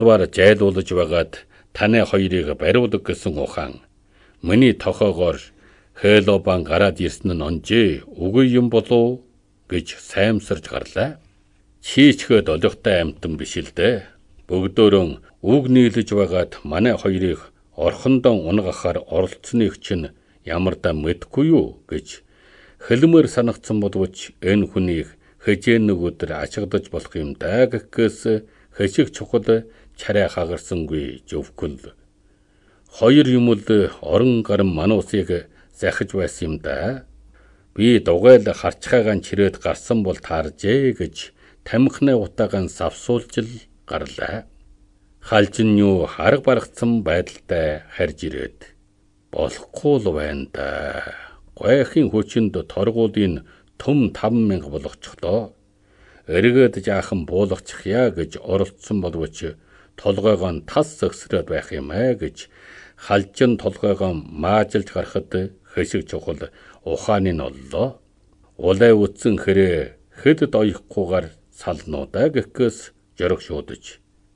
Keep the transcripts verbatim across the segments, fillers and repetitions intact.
Баар зайлуулж байгаад таны хоёрыг бариулах гэсэн ухаан. Миний тохоогоор Хелобан гараад ирсэн нь онжээ. Үгүй юм болов гэж саймсарж гарлаа. Чийчгээд олигтой амтан биш л дээ. Бөгдөөрөн үг нийлж байгаад манай хоёрыг орхондоо унгахаар оролцсныг чинь ямар да мэдгүй юу гэж хэлмээр санагдсан боловч энэ хүнийг хэжээ нэг өдөр ашиглаж болох юм даа гэхээс хэшиг чухал чарай хагарсангүй зөвхөл. Хоёр юм л орон гарan мануусыг захиж байсан юм да. Би дугайл харчхаагаан чирээд гарсан бол тааржээ гэж тамхины утаагаан савсуулж л гарлаа. Халжин юу хараг баргацсан байдалтай харж ирээд болохгүй л байна да. Гойхын хүчинд торгуулын төм таван мянга болгочихлоо. Эргээд жаахан буулгачихъя гэж оролцсон боловч толгойгоо нь тас өгсрөөд байх юм аа гэж халжин толгойгоо маажилж гарахад хэшиг чухал ухааны нь оллоо. Улай үтсэн хэрэг хэд доёхгүйгээр салнуудаа гэхээс жөрөг шуудаж.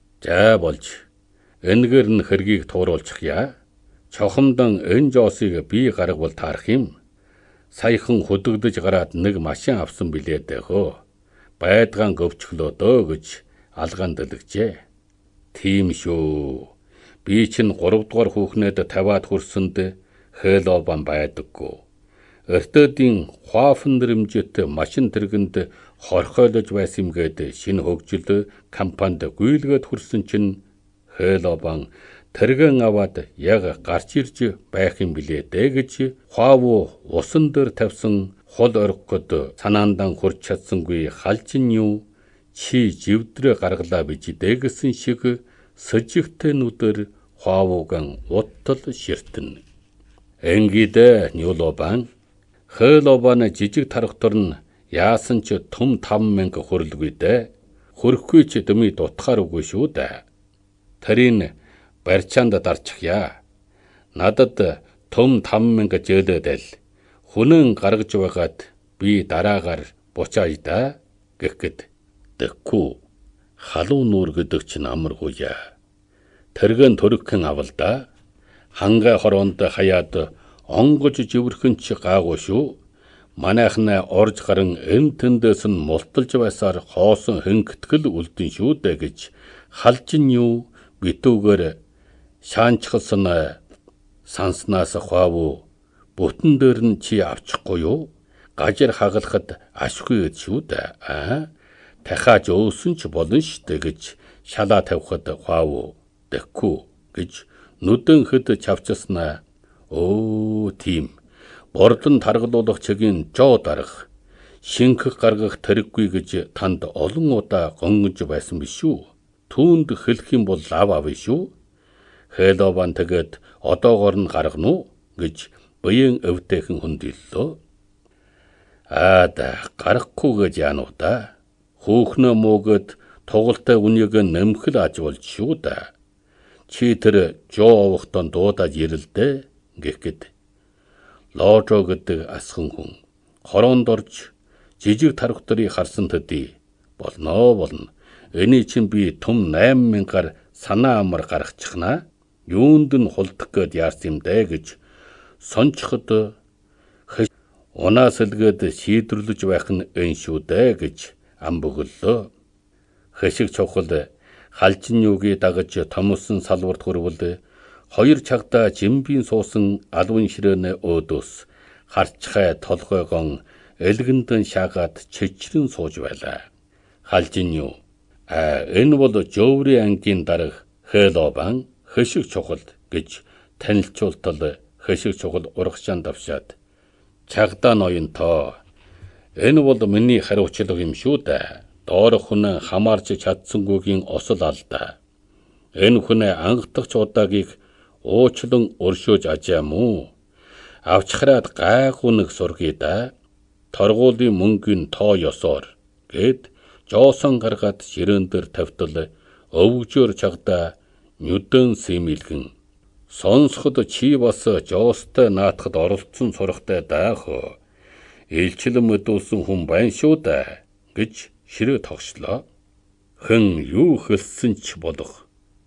За болж энэгээр нь хэргийг тууруулчихъя. Чохомдон энэ жоосыг би гаргавал таарах юм. Саяхан хөдөгдөж гараад нэг машин авсан билээ дэхөө. Байдгаан говчлоо дөө гэж алгаан дэлгэжээ. Тийм шүү. Би чинь гурав дугаар хүүхнээд тавиад хүрсэнд Хелобан байдаггүй. Өртөөдийн хуафн нэрмжэт машин тэргэнд хорхойлож байсан юмгээд шинэ хөгжил компанид гүйлгээд хүрсэн чинь Хелобан тэргэн аваад яг гарч ирж байх юм билээ дээ гэж хуав усан дээр тавьсан хол орхиход санаандан хурч чадсангүй халжин юу чи живдрэ гаргалаа бич дээ гэсэн шиг сожигтэй нүдээр хуавууган уттал ширтэн. Энгидэ Нюлобан Хелобан жижиг тархтор нь яасан ч том таван мянга хөрөлгүй дээ. Хөрөхгүй ч дэмий дутгаар үгүй шүү дээ. Тэрийн барьчаанд дарчихъя. Надад том таван мянга жээлэдэл хүнэн гаргаж байгаад би дараагаар буцааж да гэхэд дэхгүй. Халуун нүүр гэдэг чинь амаргүйя. Тэргэн төрөгхэн авалда. Хангай хороонд хаяад онгож живэрхэн ч гаагүй шүү. Манайхан орж гарan энэ тэндээс нь мулталж байсаар хоосон хэнгэтгэл үлдэн шүү дээ гэж халжин юу битүүгээр шаанчхалсан санснаас хуав бүтэн дээр нь чи авчихгүй юу? Гажир хагалахад ашгүй шүү дээ. Аа дахиад өөсөн ч болно штэ гэж шалаа тавихад хуав дэхгүй гэж нүдэн хэд чавчснаа. Оо тийм. Бордон таргалуулах чигийн жоо дарах, шинхэх гаргах тэрэггүй гэж танд олон удаа гонгож байсан биш үү? Түүнд хэлэх юм бол лав авъя шүү. Хелобан тэгээд одоогоор нь гаргана уу гэж буян өвдөйхэн хүндэллөө. Аа да гарахгүй гэж яануу да. Хөөхнөө мөөгд тугалтай үнийг нэмхэл аж болж шүү да. Чи тэр жоо овохтон дуудаж ирэлдэ гэхэд Ложо гэдэг асхан хүн хороонд орж жижиг тархтарыг харсан төдий болно болно. Эний чинь би том найман мянгаар санаа амар гаргачихна. Юунд нь хулдах гээд яарсан юм дэ гэж сончход унаас илгээд шийдвэрлэж байх нь энэ шүү дээ гэж ам бөглөө. Хэшиг чухал халжин юугийн дагаж томсон салварт хүрвэл хоёр чагта жимбийн суусан алван ширээнэ өөдөөс харчхай толгойгон элгэндэн шаагаад чичрэн сууж байлаа. Халжин юу? А энэ бол Жоври ангийн дарга Хелобан хэшиг чухал гэж танилцуултал хэшиг чухал урагшаан давшаад чагда ноёнтоо энэ бол миний хариуцлага юм шүү дээ. Доорх хүн хамаарч чадсангүйгийн осол алдаа. Энэ хүн ангатгч удаагийг уучлан өршөөж ажаам уу? Авчхараад гайгүй нэг сургий да. Торгуулийн мөнгөний тоо ёсоор гэд жоосон гаргаад ширээн дээр тавьтал өвгжөөр чагда нүдэн сэмилгэн сонсоход чи бас жоостой наатахад оролцсон сурахтай даах. Илчлэн мэдүүлсэн хүн байна шүү дээ гэж ширээ тогшлоо. Хэн юу хэлсэн ч болох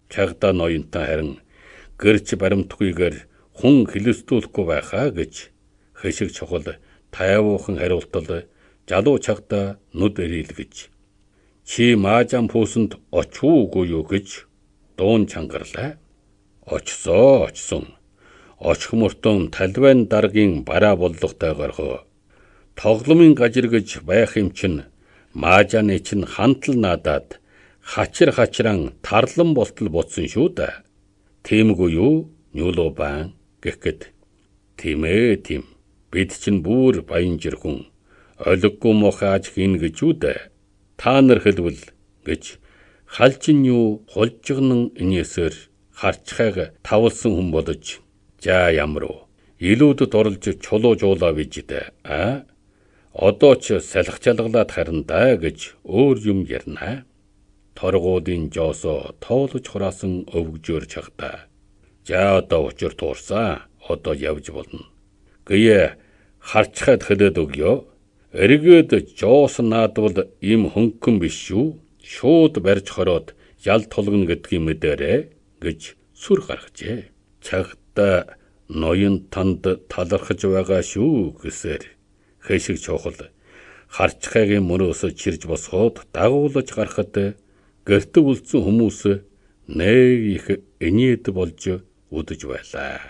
Чагтаа ноёнтон харин гэрч баримтгүйгээр хүн хилэстүүлэхгүй байхаа гэж хэшиг чухал тайвуухан хариултал залуу чагтаа нүд эрэлгэж чи маажан пуусанд очуугүй юу гэж дуун чангарлаа. Очсоо очсон. Очих мөртөн талбайн даргийн бараа боллоготойгоор тогломын гажир гэж байх юм чин маажаны чин хантал наадаад хачир хачран тарлан болтол бодсон шүү дээ. Тиймгүй юу? Нюло баан гэхэд тийм ээ тийм. Бид чинь бүр баянжир хүн. Олиггүй мохааж хийн гэж үү дээ. Та нар хэлвэл гэж халчин юу хулжигнан инээсээр харчхайг тавлсан хүн бодож за ямар уу? Илүүдэд оролж чулуужуулаа биж дээ. А? Одоо ч салхи чалгалаад харин даа гэж өөр юм ярина. Торгуудын жоосоо тоолож хураасан өвгжөөр чагтаа. За одоо учир туурсан. Одоо явж болно. Гээ харчхад хэлээд өгё. Эргээд жоос наадвал им хөнгөн биш шүү. Шууд барьж хороод ял толгоно гэдгийг мэдэрэ гэж сүр гаргажээ. Чагтаа ноён танд талархаж байгаа шүү гэсээр хэшиг чухал харчхайгийн мөрөөсө чирж босгоод дагуулж гарахад гэртэ үлдсэн хүмүүс нэг их энэд болж үдэж байлаа.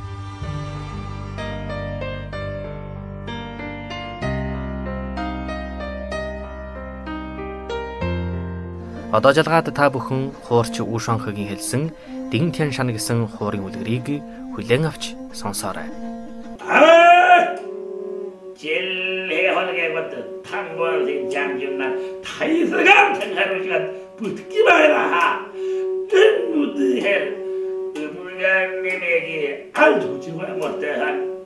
Одоо жалгаад та бүхэн хуурч Ушанхагийн хэлсэн Дэн Тян Шан гэсэн хуурын үлгэрийг хүлээн авч сонсоорой. 제일 holgegot 탕벌인 장준나 타이스감 생하루시간 붙기만 해라. 뜬무드해 의불장님에게 아주 지구에 못대한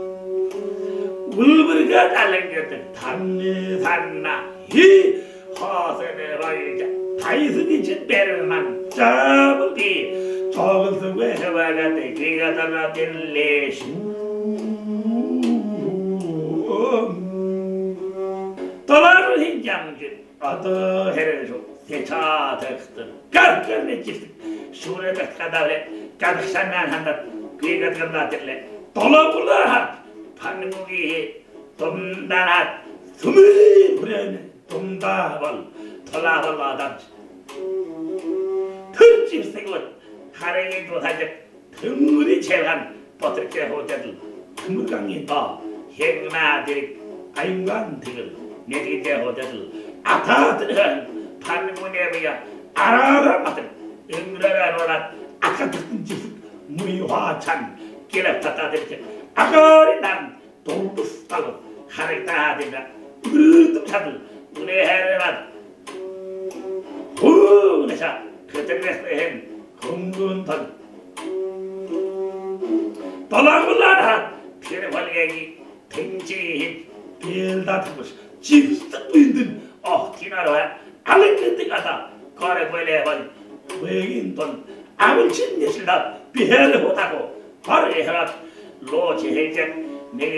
울불가 달랭겼던 담리산나 이 허세네 바이자 타이스기 진배를만 잡을기 적은 속에 해와가대 귀가 달라들레시 도라를 hin장준 어떠 해를 세차 득든 깔끔히 집 수레 백가다래 가득산난 한다 귀가 들어나들래 돌아불라 판무기 dom단한 스물이 부려는 dom다벌 돌아벌라다 털집 세고 하랭이 도사적 등물이 제한 버틀게 호텔 등물강이 더 행나들이 아인관들 내기대 호텔 아타들은 판문에비야 아라라 마들 응라라로라 아까 듣은 집 무이화찬 길었다들이 아가리 난 돌부스달로 하랬다들이나 으르듬 차들 눈에 해레만 후내사 그때에서 흥분던 돌아올라라 피를 벌게기 댕지 빌다트고 집스도 있는 어 디나로야 알레크트 가다 거래 벌레번 외긴 돈 아무친 예실다 비해를 못하고 바로 해라 로지 해제